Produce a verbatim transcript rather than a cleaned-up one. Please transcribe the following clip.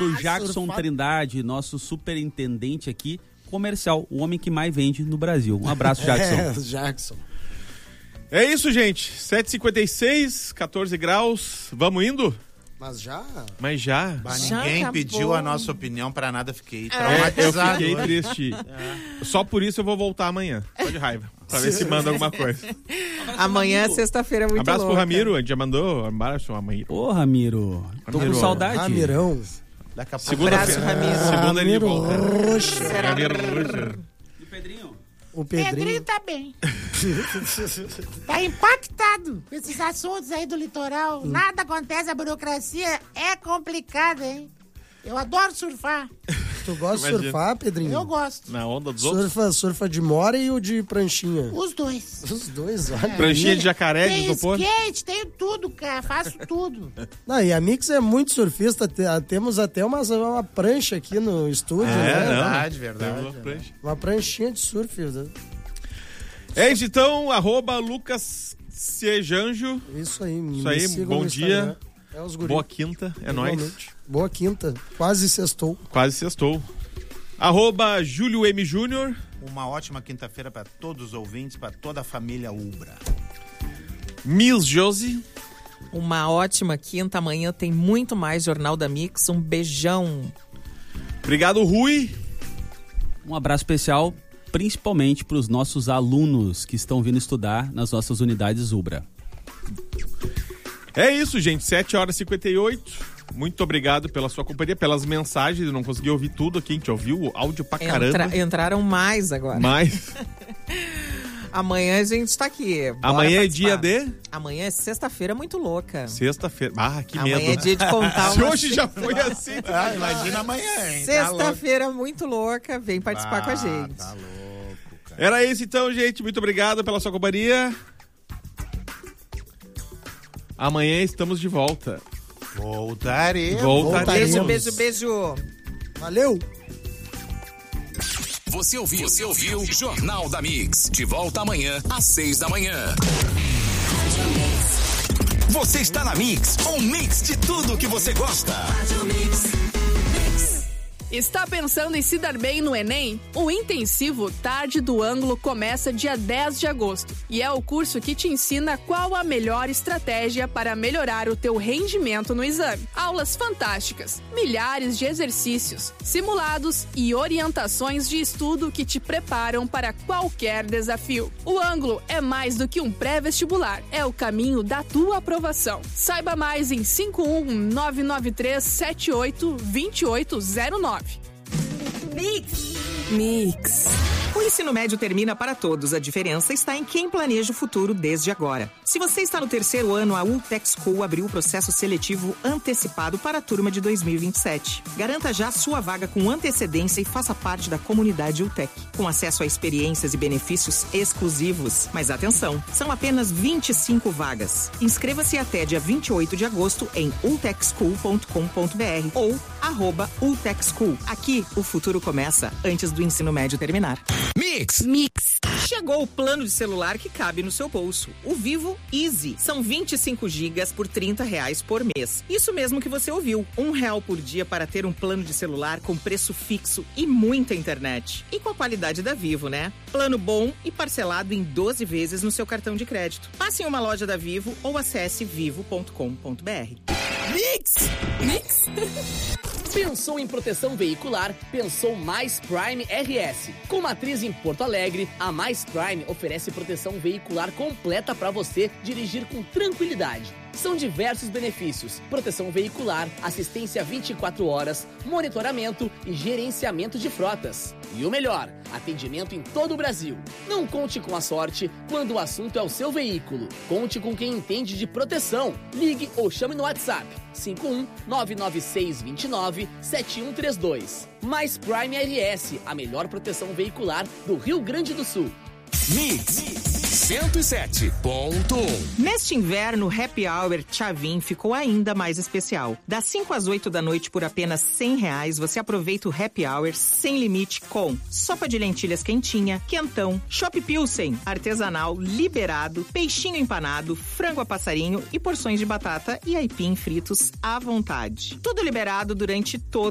pro Jackson Trindade, nosso superintendente aqui, comercial, o homem que mais vende no Brasil. Um abraço, Jackson. É, Jackson. É isso, gente. sete e cinquenta e seis, catorze graus. Vamos indo? Mas já? Mas já. Bah, Já ninguém acabou. pediu a nossa opinião pra nada, fiquei É, eu traumatizado. fiquei hoje. triste. Só por isso eu vou voltar amanhã. Só de raiva. Pra ver se manda alguma coisa. Amanhã, sexta-feira, é muito Abraço louca. pro Ramiro, a gente já mandou. Abraço, Ramiro. Ô, Ramiro. Tô Ramiro. com saudade. Ramirão. Daqui a pouco. Segunda-feira. Abraço, Ramiro. Segunda ele Ramiro volta. Rocha. Ramiro Rocha. E o Pedrinho? O Pedrinho. Pedrinho tá bem. Tá impactado com esses assuntos aí do litoral. Nada acontece, a burocracia é complicada, hein? Eu adoro surfar. Tu gosta de Imagina. surfar, Pedrinho? Eu gosto. Na onda dos outros. Surfa, surfa de mora e o de pranchinha? Os dois. Os dois, olha. Pranchinha de jacaré, de Tem isopor. skate, tenho tudo, cara. Faço tudo. Não, e a Mix é muito surfista. te- ah, Temos até uma, uma prancha aqui no estúdio, É, né? não. Verdade, verdade. Tem uma prancha. Uma pranchinha de surf. né? É isso então, arroba Lucas Sejanjo. Isso aí. Isso aí, bom dia. É os guri. Boa quinta, é nóis. Igualmente. Boa quinta. Quase sextou. Quase sextou. Arroba Júlio M. Júnior. Uma ótima quinta-feira pra todos os ouvintes, pra toda a família Ubra. Miss Josi. Uma ótima quinta. Amanhã tem muito mais Jornal da Mix. Um beijão. Obrigado, Rui. Um abraço especial, principalmente para os nossos alunos que estão vindo estudar nas nossas unidades Ubra. É isso, gente. sete horas e cinquenta e oito. Muito obrigado pela sua companhia, pelas mensagens. Eu não consegui ouvir tudo aqui. A gente ouviu o áudio pra caramba. Entra- entraram mais agora. Mas Amanhã a gente tá aqui. Bora amanhã é participar. dia de... Amanhã é sexta-feira muito louca. Sexta-feira. Ah, que Amanhã medo. é dia de contar Se uma... hoje já foi assim. Ah, imagina amanhã, hein? Tá louco. Sexta-feira muito louca. Vem participar Ah, com a gente. Tá louco, cara. Era isso então, gente. Muito obrigado pela sua companhia. Amanhã estamos de volta. Voltaremos. Voltaremos. Beijo, beijo, beijo. Valeu! Você ouviu? Você ouviu? Jornal da Mix. De volta amanhã, às seis da manhã. Você está na Mix, um mix de tudo que você gosta. Está pensando em se dar bem no Enem? O intensivo Tarde do Ângulo começa dia dez de agosto e é o curso que te ensina qual a melhor estratégia para melhorar o teu rendimento no exame. Aulas fantásticas, milhares de exercícios, simulados e orientações de estudo que te preparam para qualquer desafio. O Ângulo é mais do que um pré-vestibular, é o caminho da tua aprovação. Saiba mais em cinco um nove nove três sete oito dois oito zero nove. Mix. Mix. O ensino médio termina para todos. A diferença está em quem planeja o futuro desde agora. Se você está no terceiro ano, a Ultec School abriu o processo seletivo antecipado para a turma de dois mil e vinte e sete. Garanta já sua vaga com antecedência e faça parte da comunidade Ultec, com acesso a experiências e benefícios exclusivos. Mas atenção, são apenas vinte e cinco vagas. Inscreva-se até dia vinte e oito de agosto em ultec school ponto com ponto b r ou arroba Ultec School. Aqui, o futuro começa antes do ensino médio terminar. Mix. Mix. Chegou o plano de celular que cabe no seu bolso. O Vivo Easy. São vinte e cinco gigas por trinta reais por mês. Isso mesmo que você ouviu. Um real por dia para ter um plano de celular com preço fixo e muita internet. E com a qualidade da Vivo, né? Plano bom e parcelado em doze vezes no seu cartão de crédito. Passe em uma loja da Vivo ou acesse vivo ponto com ponto b r. Mix. Mix. Pensou em proteção veicular? Pensou Mais Prime R S. Com matriz em Porto Alegre, a Mais Prime oferece proteção veicular completa para você dirigir com tranquilidade. São diversos benefícios: proteção veicular, assistência vinte e quatro horas, monitoramento e gerenciamento de frotas. E o melhor, atendimento em todo o Brasil. Não conte com a sorte quando o assunto é o seu veículo. Conte com quem entende de proteção. Ligue ou chame no WhatsApp cinco um nove nove seis dois nove sete um três dois. Mais Prime R S, a melhor proteção veicular do Rio Grande do Sul. Mix. cento e sete ponto um. Neste inverno, o Happy Hour Chavin ficou ainda mais especial. Das cinco às oito da noite por apenas cem reais, você aproveita o Happy Hour sem limite com sopa de lentilhas quentinha, quentão, chopp Pilsen, artesanal, liberado, peixinho empanado, frango a passarinho e porções de batata e aipim fritos à vontade. Tudo liberado durante todo